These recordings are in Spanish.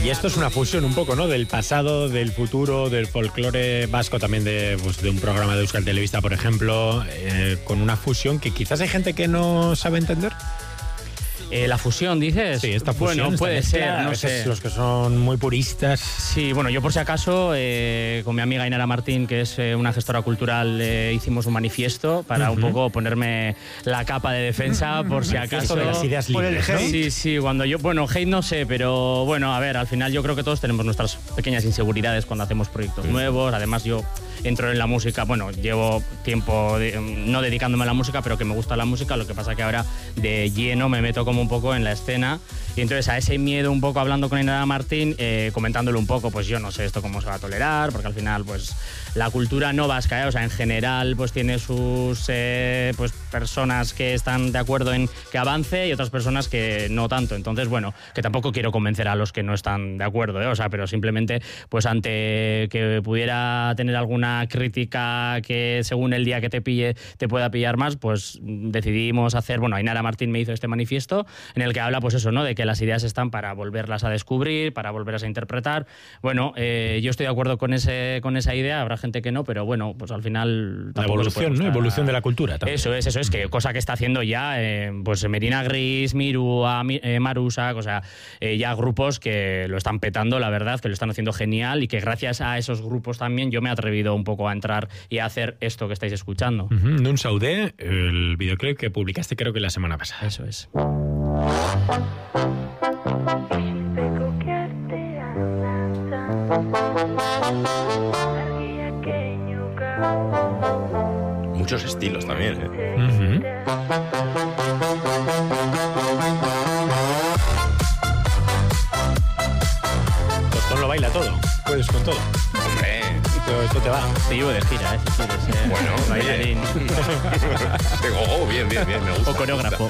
Y esto es una fusión un poco, ¿no? Del pasado, del futuro, del folclore vasco, también de un programa de Euskal Telebista, por ejemplo, con una fusión que quizás hay gente que no sabe entender. La fusión, dices. Sí, esta fusión. Bueno, puede ser, no sé. sé. Los que son muy puristas. Sí, bueno, yo por si acaso, con mi amiga Ainara Martín, que es una gestora cultural, hicimos un manifiesto para un poco ponerme la capa de defensa, por si acaso. De las ideas libres, ¿no? Sí, cuando yo, bueno, hate no sé, pero bueno, a ver, al final yo creo que todos tenemos nuestras pequeñas inseguridades cuando hacemos proyectos nuevos. Además, yo entro en la música, bueno, llevo tiempo no dedicándome a la música, pero que me gusta la música, lo que pasa que ahora de lleno me meto como un poco en la escena, y entonces a ese miedo un poco, hablando con Ainara Martín, comentándole un poco, pues yo no sé esto cómo se va a tolerar, porque al final pues la cultura no vasca, o sea, en general pues tiene sus pues personas que están de acuerdo en que avance y otras personas que no tanto. Entonces, bueno, que tampoco quiero convencer a los que no están de acuerdo, o sea, pero simplemente pues ante que pudiera tener alguna crítica que según el día que te pille te pueda pillar más, pues decidimos hacer, bueno, Ainara Martín me hizo este manifiesto en el que habla pues eso, ¿no? De que las ideas están para volverlas a descubrir, para volverlas a interpretar. Bueno, yo estoy de acuerdo con esa idea, habrá gente que no, pero bueno, pues al final... La evolución, ¿no? Evolución de la cultura también. Eso es que cosa que está haciendo ya pues Merina Gris, Miru, Marusak, o sea, ya grupos que lo están petando, la verdad, que lo están haciendo genial, y que gracias a esos grupos también yo me he atrevido un poco a entrar y a hacer esto que estáis escuchando. Nun Saudé, el videoclip que publicaste creo que la semana pasada. Eso es. Muchos estilos también, Tostón lo baila todo, puedes con todo. Hombre, esto te va. Te llevo de gira, si quieres. Bueno, bailarín. Bien, me gusta. O coreógrafo.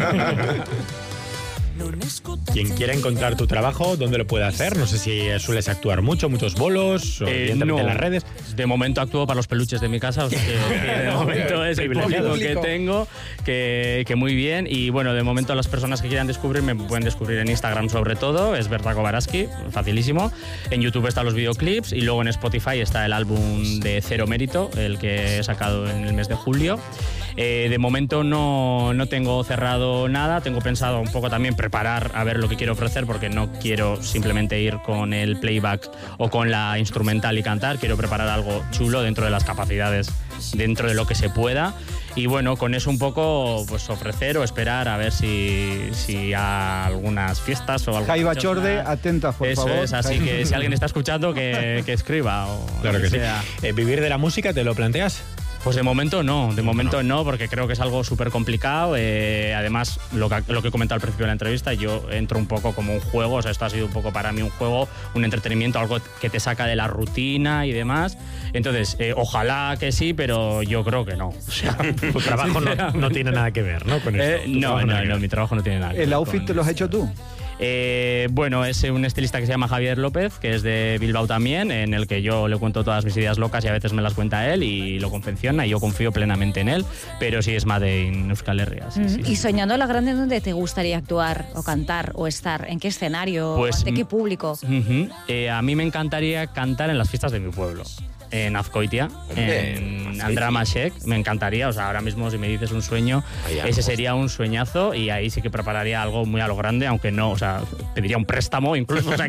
Quien quiera encontrar tu trabajo, ¿dónde lo puede hacer? No sé si sueles actuar muchos bolos, o evidentemente en las redes. De momento actúo para los peluches de mi casa, o sea que de momento es el privilegiado que tengo, que muy bien. Y bueno, de momento las personas que quieran descubrirme me pueden descubrir en Instagram sobre todo, es Berta Kobaraski, facilísimo. En YouTube están los videoclips y luego en Spotify está el álbum de Cero Mérito, el que he sacado en el mes de julio. De momento no tengo cerrado nada, tengo pensado un poco también preparar a ver lo que quiero ofrecer, porque no quiero simplemente ir con el playback o con la instrumental y cantar, quiero preparar algo chulo dentro de las capacidades, dentro de lo que se pueda, y bueno, con eso un poco pues ofrecer o esperar a ver si a algunas fiestas o algo. Jaiba Chorde, atenta por eso favor. Eso es, así que si alguien está escuchando que escriba o claro que sea. Sí. ¿Vivir de la música te lo planteas? Pues de momento no, porque creo que es algo súper complicado. Además, lo que he comentado al principio de la entrevista, yo entro un poco como un juego, o sea, esto ha sido un poco para mí un juego, un entretenimiento, algo que te saca de la rutina y demás. Entonces, ojalá que sí, pero yo creo que no. O sea, tu trabajo no tiene nada que ver, ¿no? Con esto. No, mi trabajo no tiene nada que ver. ¿El outfit te lo has hecho tú? Bueno, es un estilista que se llama Javier López, que es de Bilbao también, en el que yo le cuento todas mis ideas locas y a veces me las cuenta él y lo confecciona, y yo confío plenamente en él, pero sí es Made in Euskal Herria. Sí. Y soñando a la grande, ¿dónde te gustaría actuar o cantar o estar? ¿En qué escenario? Pues, ¿Ante qué público? A mí me encantaría cantar en las fiestas de mi pueblo. En Azkoitia, en Andramashek, me encantaría, o sea, ahora mismo si me dices un sueño, ese sería un sueñazo, y ahí sí que prepararía algo muy a lo grande, aunque no, o sea, pediría un préstamo incluso, o sea,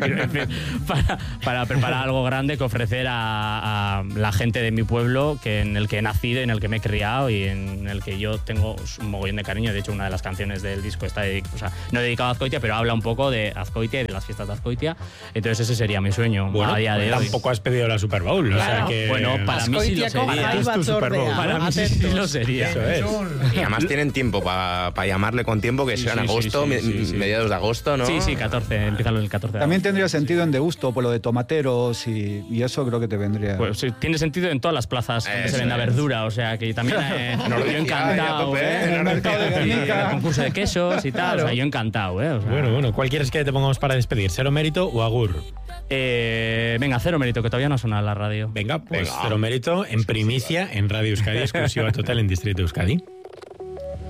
para preparar algo grande que ofrecer a la gente de mi pueblo, en el que he nacido, en el que me he criado y en el que yo tengo un mogollón de cariño. De hecho, una de las canciones del disco está no dedicado a Azkoitia, pero habla un poco de Azkoitia y de las fiestas de Azkoitia, entonces ese sería mi sueño a día de hoy. Tampoco has pedido la Super Bowl, o sea que... Bueno, para mí sí lo sería. Es tu Super Bowl. Para mí sí lo sería. Eso es. Y además tienen tiempo para llamarle con tiempo, que será en agosto, mediados de agosto, ¿no? Sí, 14, empiezan el 14 de También agosto. tendría sentido en Degusto, por lo de tomateros y eso creo que te vendría... Pues sí, tiene sentido en todas las plazas donde se venda verdura, o sea que también yo encantado, En el mercado de Guernica. el concurso de quesos y tal, o sea, yo encantado, o sea. Bueno, ¿cuál quieres que te pongamos para despedir? ¿Cero Mérito o Agur? Venga, Cero Mérito, que todavía no suena en la radio. Venga, pues Cero Mérito en primicia en Radio Euskadi, exclusiva total en Distrito Euskadi.